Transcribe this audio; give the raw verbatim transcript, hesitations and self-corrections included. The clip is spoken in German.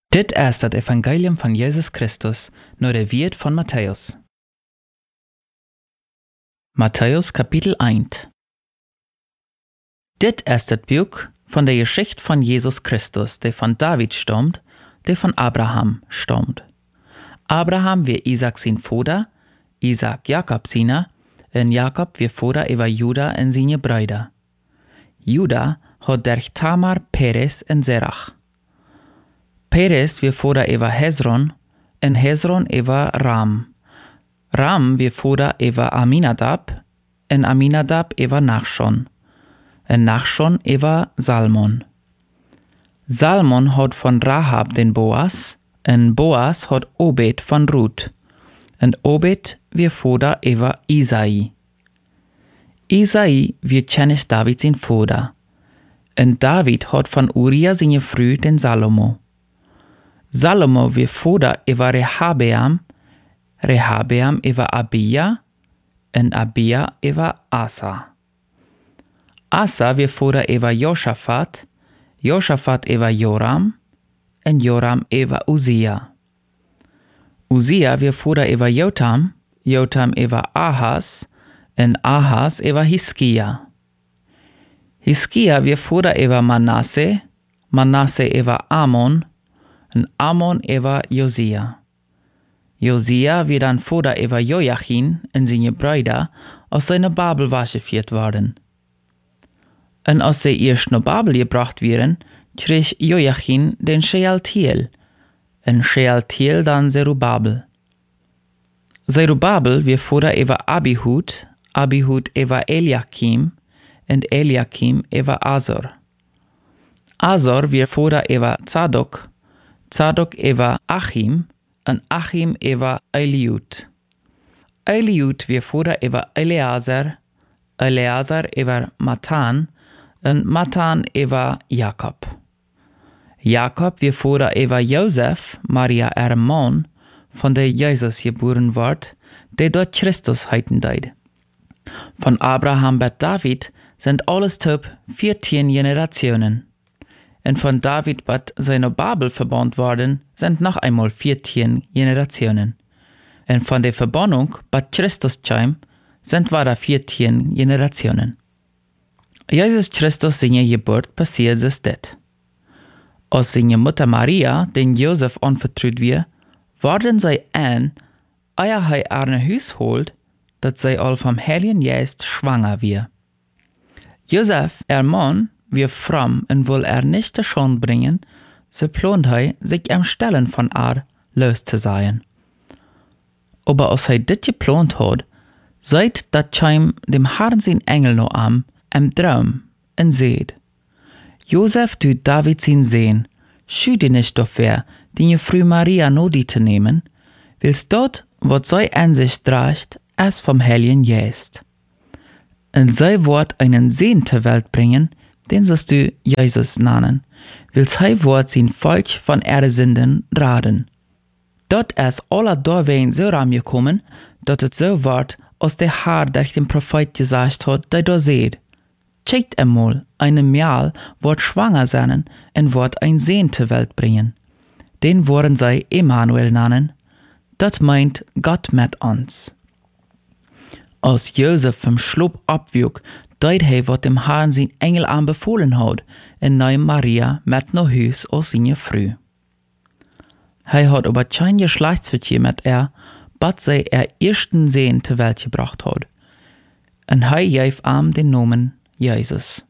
Dit is het evangelium van Jezus Christus, naar de Wied van Matthäus. Matthäus Kapitel één. Dit is het boek van de Geschichte van Jezus Christus, die van David stammt, die van Abraham stammt. Abraham wie Isaac zijn vader, Isaac Jacob zijn, en Jacob wie vader over Juda en zijn bruiden. Juda had durch Tamar Peres en Zerach. Peres wie vader over Hezron, en Hezron over Ram. Ram wie vader over Aminadab, en Aminadab over Nachshon, en Nachshon over Salmon. Salmon had van Rahab den Boas, en Boas had Obed van Ruth, en Obed wie vader over Isai. Isai wie kennis David zijn vader, en David had van Uriah zijn vrouw den Salomo. Salomo wie vader over Rehabeam, Rehabeam over Abia, en Abia over Asa. Asa wie vader over Josaphat, Josaphat over Joram, en Joram over Uzia. Uzia wie vader over Jotam, Jotam over Ahaz, en Ahaz over Hiskia. Hiskia wie vader over Manasse, Manasse over Amon, en Amon over Josia. Josia wie dan vader over Joachim en zijn bruiden, als zij naar Babel weggevoerd worden. En als zij eerst naar Babel gebracht werden, kreeg Joachim den Shealtiel, en Shealtiel dan Zerubabel. Zerubabel wie vader over Abihud, Abihud over Eliakim, en Eliakim over Azor. Azor wie vader over Zadok, Zadok over Achim, en Achim over Eliud. Eliud wie vader over Eleazar, Eleazar over Matan, en Matan over Jacob. Jacob wie vader over Jozef, Maria er man, van de Jezus geboren wordt, die dort Christus heiten deed. Von Abraham bis David sind alles top vierzehn Generationen. En von David bis seine Babel verbannt worden, sind noch einmal vierzehn Generationen. En von der Verbannung bis Christus kam, sind weiter vierzehn Generationen. Jesus Christus seine Geburt passiert es dit. Als seine Mutter Maria den Josef anvertraut wird, worden sie an, eer hij haar naar huis holt, dat zij al vom Heiligen Geist schwanger wird. Josef, er Mann, wie fromm en will er nicht zur Schande bringen, so plant hij sich am Stellen von haar los zu sein. Aber als hij dit geplant hat, seid dat chim dem Herrn sein Engel noch am, am Traum, en seht. Josef tut David sein sehen, schüde nicht dafür, die Frau Maria nodi zu nehmen, wils dort, wat sei an sich dracht, es vom Heiligen Geist. Und sei wird einen Sehn zur Welt bringen, den sollst du Jesus nennen, wils sei wird sein Volk von ihre Sünden raden. Dort ist aller Dorwein so rangekommen, dat es so wird, als der Herr durch den Prophet gesagt hat, der da seht. Checkt einmal, eine Mähl wird schwanger sein und wird ein Sehn zur Welt bringen. Den wollen sie Emmanuel nennen. Das meint Gott mit uns. Als Josef vom Schlaf abwog, deut hij wat dem Herrn sein Engel anbefohlen hat, und nahm Maria mit nach Haus als seine Frau. Hij hat aber kein Geschlechtsverkehr mit ihr, bis sie ihr ersten Sehn zur Welt gebracht hat. Und hij gab ihm den Namen Jesus.